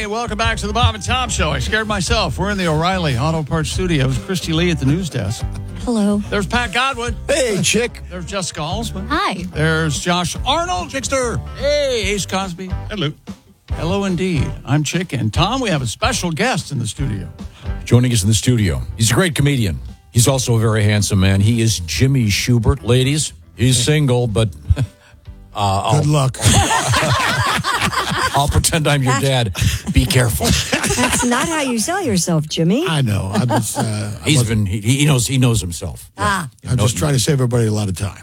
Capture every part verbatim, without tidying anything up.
welcome back to the Bob and Tom Show. I scared myself. We're in the O'Reilly Auto Parts Studios. Christy Lee at the news desk. Hello. There's Pat Godwin. Hey, chick. There's Jessica Alsman. Hi. There's Josh Arnold. Chickster. Hey, Ace Cosby. Hello. Hello, indeed. I'm Chick. And Tom, we have a special guest in the studio. Joining us in the studio. He's a great comedian. He's also a very handsome man. He is Jimmy Schubert. Ladies, he's single, but... Uh, Good I'll, luck. I'll pretend I'm your dad. Be careful. That's not how you sell yourself, Jimmy. I know. I'm just, uh, He's I'm, been. He, he knows. He knows himself. Ah. I'm just trying to save everybody a lot of time.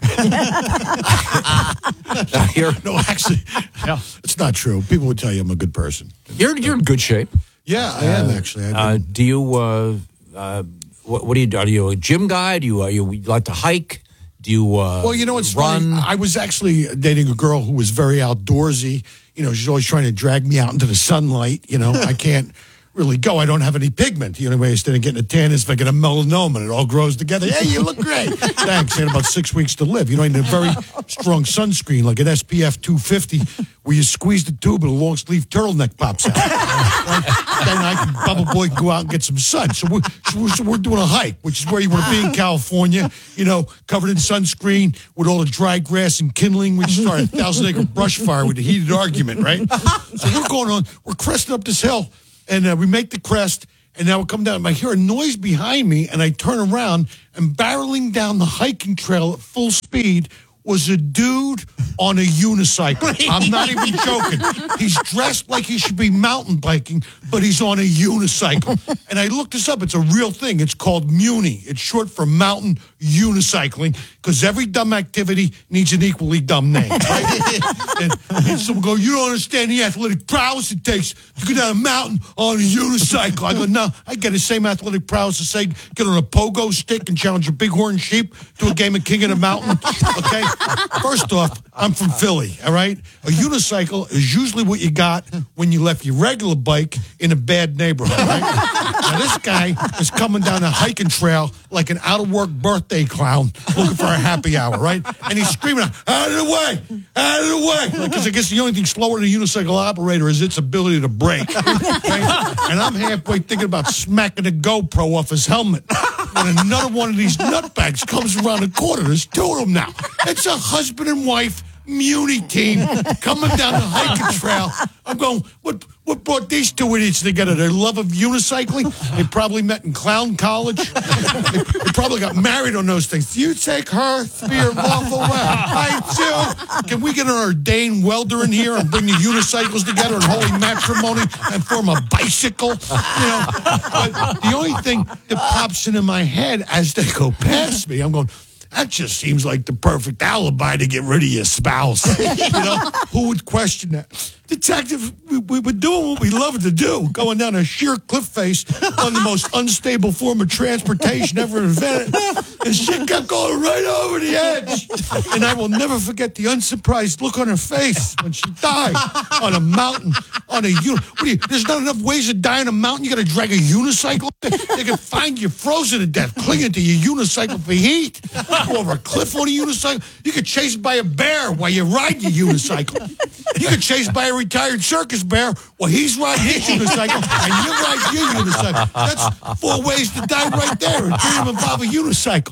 You're, No, actually, Yeah. it's not true. People would tell you I'm a good person. you're you're in good shape. Yeah, I am actually. I Uh, do you? Uh, uh, what, what do you do? Are you a gym guy? Do you? Uh, you, you like to hike? Do you? Uh, Well, you know, it's run. funny. I was actually dating a girl who was very outdoorsy. You know, she's always trying to drag me out into the sunlight. You know, I can't really go. I don't have any pigment. The only way I stand getting a tan is if I get a melanoma and it all grows together. Hey, you look great. Thanks. I had about six weeks to live. You know, I need a very strong sunscreen, like an S P F two fifty, where you squeeze the tube and a long sleeve turtleneck pops out. Right? Then I can, Bubba Boy, can go out and get some sun. So we're, so we're, so we're doing a hike, which is where you want to be in California, you know, covered in sunscreen with all the dry grass and kindling. We just started a thousand acre brush fire with a heated argument, right? So we're going on, we're cresting up this hill, and uh, we make the crest, and now we come down. I hear a noise behind me, and I turn around, and barreling down the hiking trail at full speed was a dude on a unicycle. I'm not even joking. He's dressed like he should be mountain biking, but he's on a unicycle. And I looked this up. It's a real thing. It's called Muni. It's short for mountain unicycling, because every dumb activity needs an equally dumb name. Right? and, and someone go, you don't understand the athletic prowess it takes to go down a mountain on a unicycle. I go, no, I get the same athletic prowess to say get on a pogo stick and challenge a bighorn sheep to a game of King of the Mountain. Okay? First off, I'm from Philly, all right? A unicycle is usually what you got when you left your regular bike in a bad neighborhood, right? Now, this guy is coming down a hiking trail like an out-of-work birthday clown looking for a happy hour, right? And he's screaming, out of the way, out of the way. Because I guess the only thing slower than a unicycle operator is its ability to brake. Right? And I'm halfway thinking about smacking the GoPro off his helmet. And another one of these nutbags comes around the corner. There's two of them now. It's a husband and wife Muni team coming down the hiking trail. I'm going, what what brought these two idiots together? Their love of unicycling? They probably met in clown college. They, they probably got married on those things. You take her to your lawful wife. I do. Can we get an ordained welder in here and bring the unicycles together in holy matrimony and form a bicycle? You know, but the only thing that pops into my head as they go past me, I'm going, that just seems like the perfect alibi to get rid of your spouse. You know, who would question that? Detective, we, we were doing what we love to do, going down a sheer cliff face on the most unstable form of transportation ever invented. And she kept going right over the edge. And I will never forget the unsurprised look on her face when she died on a mountain, on a uni. What do you, there's not enough ways to die on a mountain. You got to drag a unicycle. They, they can find you frozen to death, clinging to your unicycle for heat. Go over a cliff on a unicycle. You get chased by a bear while you ride your unicycle. You get chased by a retired circus bear while he's riding his unicycle and you ride your unicycle. That's four ways to die right there, and three of them involve a unicycle.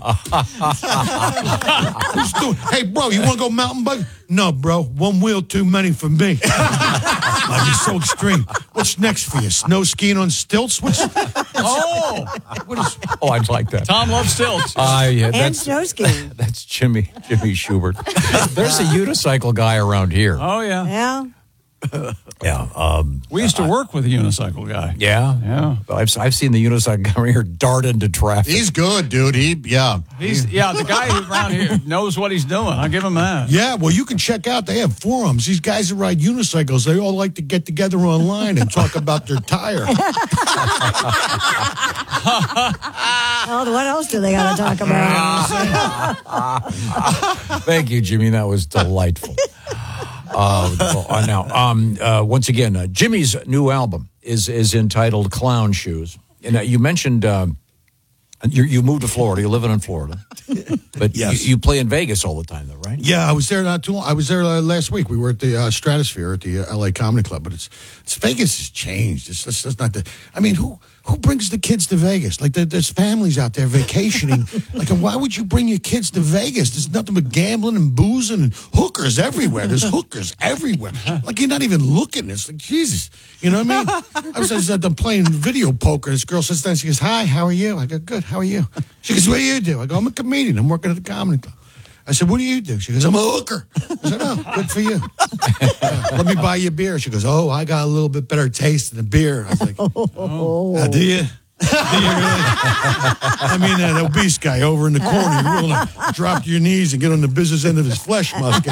Who's doing? Hey, bro, you want to go mountain biking? No, bro, one wheel too many for me. Might be so extreme. What's next for you? Snow skiing on stilts? What's, Oh, what is? Oh, I'd like that. Tom loves stilts. Uh, yeah, And that's snow skiing. that's Jimmy Jimmy Schubert. There's a unicycle guy around here. Oh, yeah. Yeah. Yeah. Um, We used to work with a unicycle guy. yeah. Yeah. I've I've seen the unicycle guy around here dart into traffic. He's good, dude. He, yeah. He's yeah, the guy who's around here knows what he's doing. I'll give him that. Yeah, well, you can check out. They have forums. These guys that ride unicycles, they all like to get together online and talk about their tire. Well, what else do they got to talk about? Thank you, Jimmy. That was delightful. Uh, well, now, um, uh, once again, uh, Jimmy's new album is is entitled "Clown Shoes," and uh, you mentioned uh, You you moved to Florida. You're living in Florida, but Yes. you, you play in Vegas all the time, though, right? Yeah, I was there not too long. I was there uh, last week. We were at the uh, Stratosphere at the uh, L A Comedy Club, but it's, it's Vegas has changed. It's, it's, it's not the. I mean, who who brings the kids to Vegas? Like there, there's families out there vacationing. Like, why would you bring your kids to Vegas? There's nothing but gambling and boozing and hookers everywhere. There's hookers everywhere. Like you're not even looking. It's like Jesus. You know what I mean? I was, I was uh, playing video poker. This girl sits down. She goes, "Hi, how are you?" I go, "Good. How are you?" She goes, "What do you do?" I go, "I'm a comedian. I'm working at the Comedy Club." I said, "What do you do?" She goes, "I'm a hooker." I said, "Oh, good for you. Uh, let me buy you a beer." She goes, "Oh, I got a little bit better taste than a beer." I was like, "Oh, uh, do you? Do you really?" I mean, that obese guy over in the corner, you really like, drop to your knees and get on the business end of his flesh musket.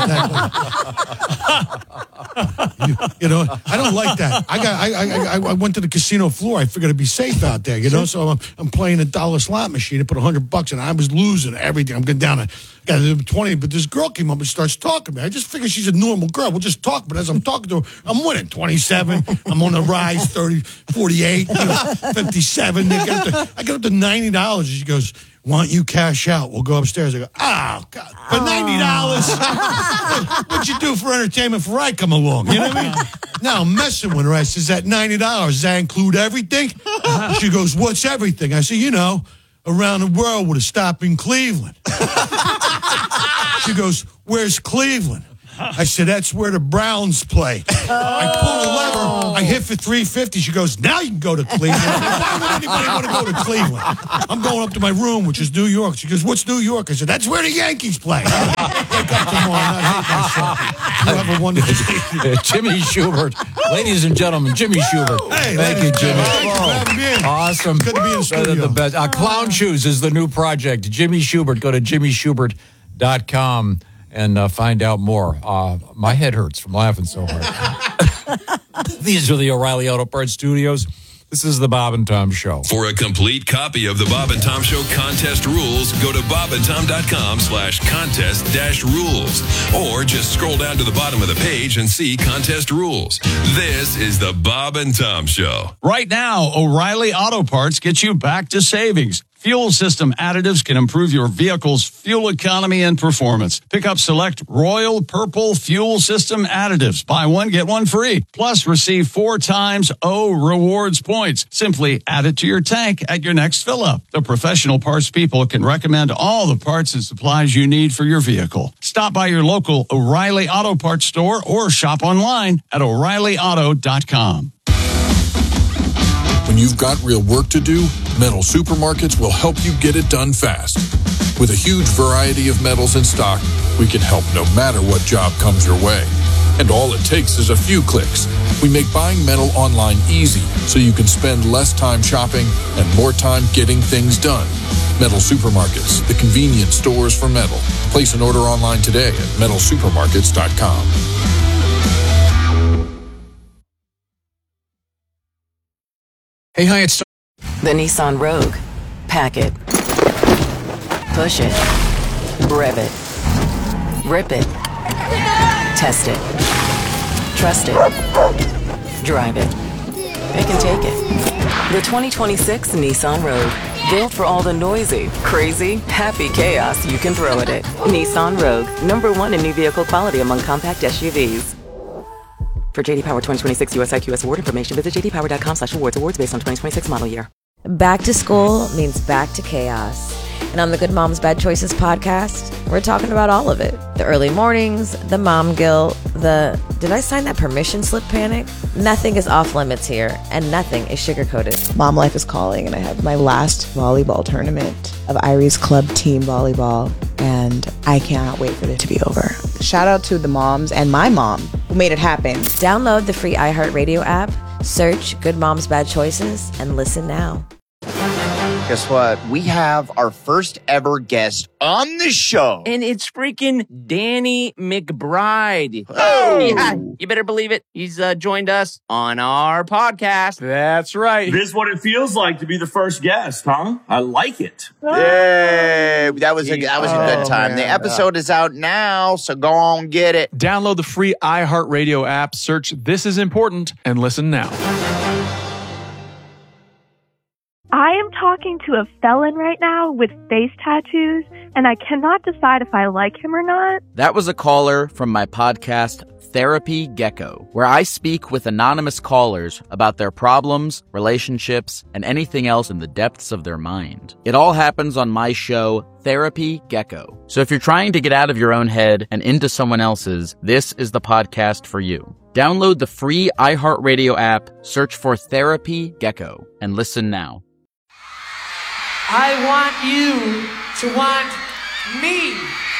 you, you know, I don't like that. I got. I, I, I, I went to the casino floor. I figured I'd be safe out there, you know. So I'm, I'm playing a dollar slot machine. I put a hundred bucks in. I was losing everything. I'm getting down to got to twenty. But this girl came up and starts talking to me. I just figured she's a normal girl. We'll just talk. But as I'm talking to her, I'm winning twenty-seven. I'm on the rise, thirty, forty-eight, you know, fifty-seven. They got to, I got up to ninety dollars. And she goes, "Why don't you cash out? We'll go upstairs." I go, "Oh, God, for ninety dollars? What'd you do for entertainment for I come along?" You know what I mean? Now I'm messing with her. I says, "That ninety dollars, does that include everything?" She goes, "What's everything?" I say, "You know, around the world with a stop in Cleveland." She goes, "Where's Cleveland?" I said, "That's where the Browns play." I pull a lever. I hit for three fifty. She goes, "Now you can go to Cleveland." Why would anybody want to go to Cleveland? I'm going up to my room, which is New York. She goes, "What's New York?" I said, "That's where the Yankees play." Wake up tomorrow. I hate myself. You have a wonderful day. Jimmy Shubert. Ladies and gentlemen, Jimmy Shubert. Hey, Thank you, Jimmy. Thank you for having me in. Awesome. Good to be in the studio. The best. Uh, Clown Shoes is the new project. Jimmy Shubert. Go to jimmy shubert dot com and uh, find out more. Uh, my head hurts from laughing so hard. These are the O'Reilly Auto Parts Studios. This is the Bob and Tom Show. For a complete copy of the Bob and Tom Show contest rules, go to bobandtom.com slash contest dash rules. Or just scroll down to the bottom of the page and see contest rules. This is the Bob and Tom Show. Right now, O'Reilly Auto Parts gets you back to savings. Fuel system additives can improve your vehicle's fuel economy and performance. Pick up select Royal Purple fuel system additives. Buy one, get one free. Plus, receive four times O rewards points. Simply add it to your tank at your next fill-up. The professional parts people can recommend all the parts and supplies you need for your vehicle. Stop by your local O'Reilly Auto Parts store or shop online at o'reilly auto dot com. When you've got real work to do, Metal Supermarkets will help you get it done fast. With a huge variety of metals in stock, we can help no matter what job comes your way. And all it takes is a few clicks. We make buying metal online easy so you can spend less time shopping and more time getting things done. Metal Supermarkets, the convenient stores for metal. Place an order online today at metal supermarkets dot com. Hey, hi, it's The Nissan Rogue. Pack it. Push it. Rev it. Rip it. Test it. Trust it. Drive it. It can take it. The twenty twenty-six Nissan Rogue. Built for all the noisy, crazy, happy chaos you can throw at it. Nissan Rogue. Number one in new vehicle quality among compact S U Vs. For J D Power twenty twenty-six U S I Q S award information, visit j d power dot com slash awards. Awards based on twenty twenty-six model year. Back to school means back to chaos. And on the Good Moms Bad Choices podcast, we're talking about all of it. The early mornings, the mom guilt, the did I sign that permission slip panic? Nothing is off limits here, and nothing is sugar-coated. Mom life is calling, and I have my last volleyball tournament of Irie's club team volleyball, and I cannot wait for it to be over. Shout out to the moms and my mom who made it happen. Download the free iHeartRadio app, search Good Moms Bad Choices, and listen now. Guess what? We have our first ever guest on the show. And it's freaking Danny McBride. Oh! Yeah, you better believe it. He's uh, joined us on our podcast. That's right. This is what it feels like to be the first guest, huh? I like it. Yay! That was a, that was a good Oh, time. man, the episode is out now, so go on get it. Download the free iHeartRadio app, search This Is Important, and listen now. I am talking to a felon right now with face tattoos, and I cannot decide if I like him or not. That was a caller from my podcast, Therapy Gecko, where I speak with anonymous callers about their problems, relationships, and anything else in the depths of their mind. It all happens on my show, Therapy Gecko. So if you're trying to get out of your own head and into someone else's, this is the podcast for you. Download the free iHeartRadio app, search for Therapy Gecko, and listen now. I want you to want me.